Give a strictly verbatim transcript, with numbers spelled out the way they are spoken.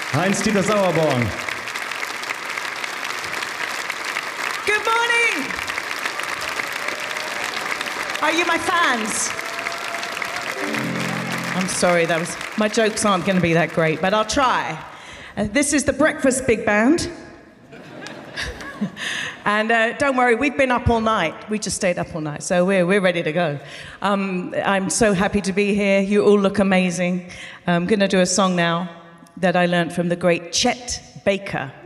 Heinz-Dieter Sauerborn. Good morning. Are you my fans? I'm sorry, that was, my jokes aren't going to be that great, but I'll try. Uh, this is the Breakfast Big Band. And uh, don't worry, we've been up all night. We just stayed up all night, so we're, we're ready to go. Um, I'm so happy to be here. You all look amazing. I'm going to do a song now that I learned from the great Chet Baker.